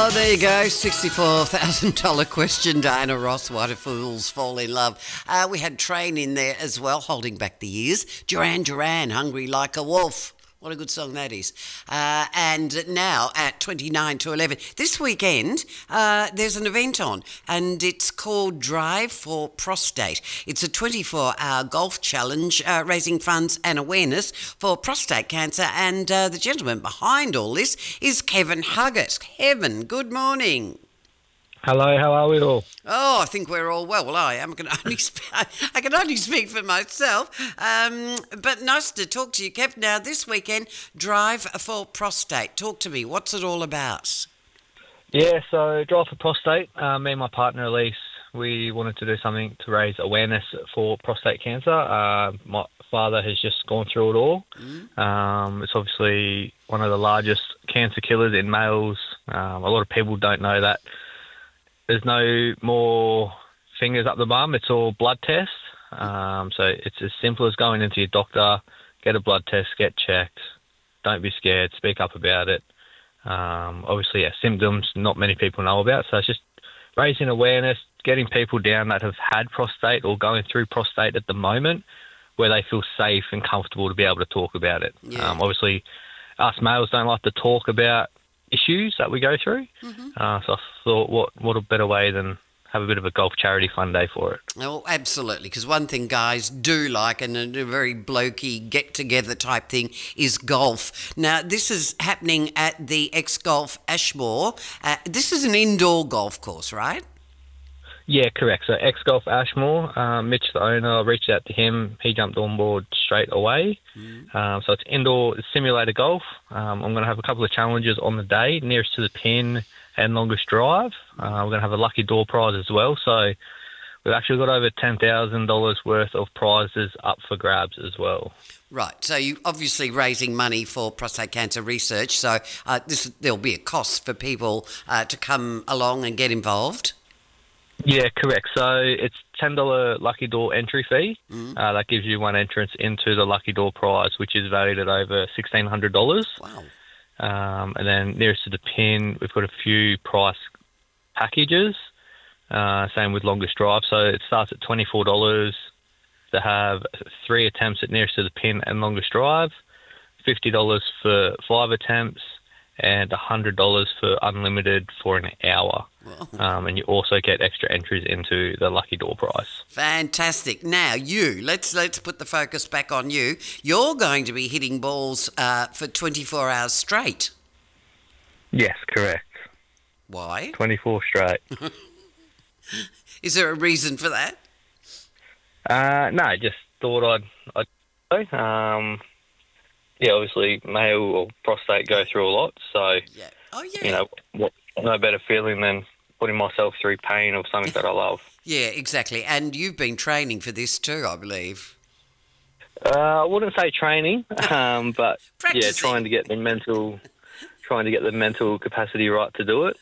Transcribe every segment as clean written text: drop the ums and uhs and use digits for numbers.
Oh, there you go. $64,000 question. Diana Ross, Why Do Fools Fall in Love? We had Train in there as well, holding back the years. Duran Duran, Hungry Like a Wolf. What a good song that is. And now at 29 to 11, this weekend there's an event on and it's called Drive for Prostate. It's a 24-hour golf challenge raising funds and awareness for prostate cancer, and the gentleman behind all this is Kevin Huggett. Kevin, good morning. Hello, how are we all? Oh, I think we're all well. Well, I am. I can only speak for myself. But nice to talk to you, Kev. Now, this weekend, Drive for Prostate. Talk to me. What's it all about? Yeah, so Drive for Prostate, me and my partner Elise, we wanted to do something to raise awareness for prostate cancer. My father has just gone through it all. It's obviously one of the largest cancer killers in males. A lot of people don't know that. There's no more fingers up the bum. It's all blood tests. So it's as simple as going into your doctor, get a blood test, get checked. Don't be scared. Speak up about it. Obviously, symptoms not many people know about. So it's just raising awareness, getting people down that have had prostate or going through prostate at the moment where they feel safe and comfortable to be able to talk about it. Yeah. Obviously, us males don't like to talk about issues that we go through. So I thought, what a better way than have a bit of a golf charity fun day for it. Oh, absolutely, because one thing guys do like, and a very blokey get-together type thing, is golf. Now, this is happening at the X-Golf Ashmore. This is an indoor golf course, right? Yeah, correct. So X-Golf Ashmore, Mitch, the owner, I reached out to him. He jumped on board straight away. So it's indoor simulator golf. I'm going to have a couple of challenges on the day, nearest to the pin and longest drive. We're going to have a lucky door prize as well. So we've actually got over $10,000 worth of prizes up for grabs as well. Right, so you obviously raising money for prostate cancer research. So there'll be a cost for people to come along and get involved. Yeah, correct. So it's $10 lucky door entry fee. That gives you one entrance into the lucky door prize, which is valued at over $1,600. Wow. And then nearest to the pin, we've got a few price packages. Same with longest drive. So it starts at $24 to have 3 attempts at nearest to the pin and longest drive, $50 for 5 attempts, and $100 for unlimited for an hour. And you also get extra entries into the lucky door prize. Fantastic. Now let's put the focus back on you. You're going to be hitting balls for 24 hours straight. Yes, correct. Why? 24 straight. Is there a reason for that? No, just thought I'd yeah, obviously male or prostate go through a lot, so Yeah. Oh, yeah. you know, no better feeling than putting myself through pain of something that I love. Yeah, exactly. And you've been training for this too, I believe. I wouldn't say training, but yeah, Practicing. trying to get the mental capacity right to do it.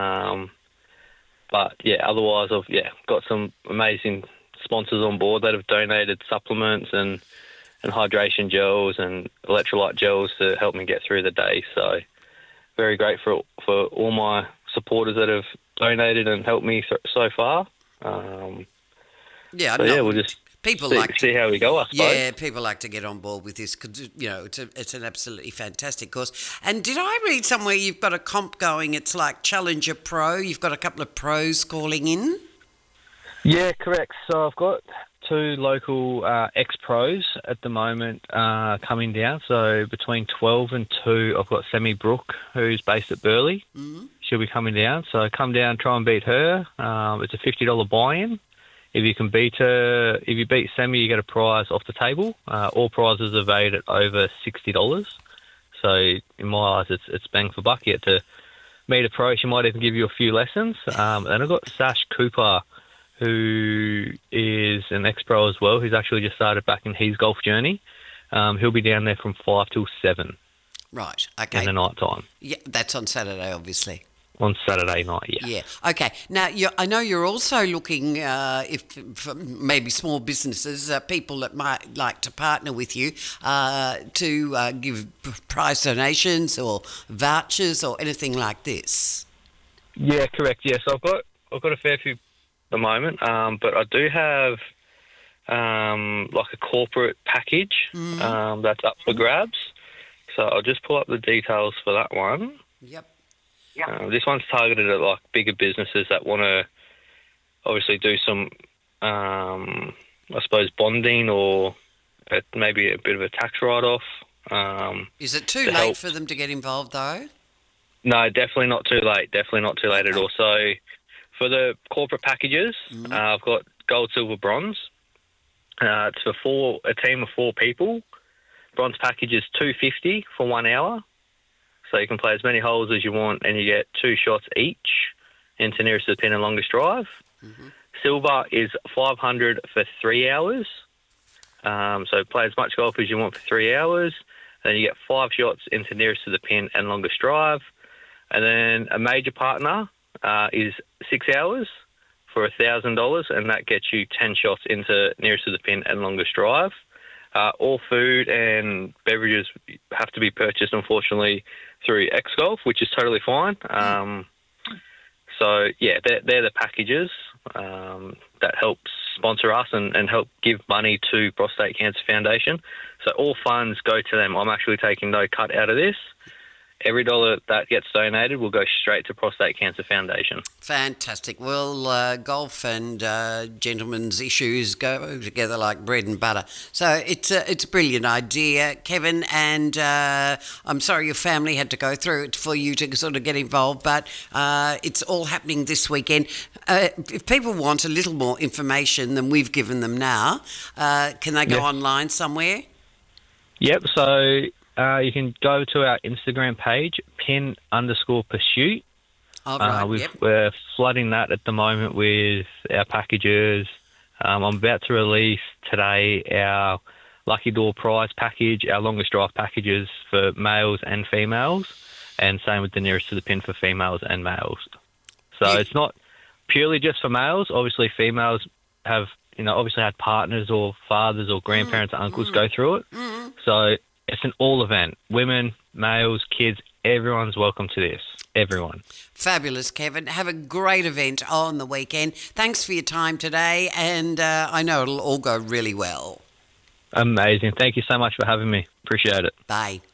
But yeah, otherwise I've got some amazing sponsors on board that have donated supplements and hydration gels and electrolyte gels to help me get through the day. So very grateful for all my supporters that have donated and helped me so far. We'll just see how we go, I suppose. Yeah, people like to get on board with this because, it's an absolutely fantastic course. And did I read somewhere you've got a comp going, it's like Challenger Pro, you've got a couple of pros calling in? Yeah, correct. So I've got 2 local ex-pros at the moment coming down. So between 12 and 2, I've got Sammy Brooke, who's based at Burleigh. She'll be coming down. So come down, try and beat her. It's a $50 buy-in. If you can beat her, if you beat Sammy, you get a prize off the table. All prizes are valued at over $60. So in my eyes, it's bang for buck. You get to meet a pro. She might even give you a few lessons. And I've got Sash Cooper, who is an ex-pro as well, who's actually just started back in his golf journey. He'll be down there from 5 till 7. Right, okay. In the night time. Yeah, that's on Saturday, obviously. On Saturday night, yeah. Yeah, okay. Now, I know you're also looking for maybe small businesses, people that might like to partner with you to give prize donations or vouchers or anything like this. Yeah, correct. Yeah, so I've got a fair few at the moment, but I do have like a corporate package that's up for grabs. So I'll just pull up the details for that one. Yep. This one's targeted at like bigger businesses that want to obviously do some, I suppose, bonding or maybe a bit of a tax write-off. Is it too late for them to get involved though? No, definitely not too late. Definitely not too late at all. So for the corporate packages, I've got gold, silver, bronze. It's for a team of 4 people. Bronze package is $250 for 1 hour. So you can play as many holes as you want and you get 2 shots each into nearest to the pin and longest drive. Silver is $500 for 3 hours. So play as much golf as you want for 3 hours. Then you get 5 shots into nearest to the pin and longest drive. And then a major partner is 6 hours for $1,000, and that gets you 10 shots into nearest to the pin and longest drive. All food and beverages have to be purchased, unfortunately, through X Golf, which is totally fine. So, yeah, they're the packages that help sponsor us and help give money to Prostate Cancer Foundation. So all funds go to them. I'm actually taking no cut out of this. Every dollar that gets donated will go straight to Prostate Cancer Foundation. Fantastic. Well, golf and gentlemen's issues go together like bread and butter. So it's a brilliant idea, Kevin, and I'm sorry your family had to go through it for you to sort of get involved, but it's all happening this weekend. If people want a little more information than we've given them now, can they go online somewhere? Yep, so... you can go to our Instagram page, pin_pursuit. All right, We're flooding that at the moment with our packages. I'm about to release today our Lucky Door prize package, our longest drive packages for males and females, and same with the nearest to the pin for females and males. So it's not purely just for males. Obviously, females have, obviously had partners or fathers or grandparents or uncles go through it. So it's an all event. Women, males, kids, everyone's welcome to this. Everyone. Fabulous, Kevin. Have a great event on the weekend. Thanks for your time today, and I know it'll all go really well. Amazing. Thank you so much for having me. Appreciate it. Bye.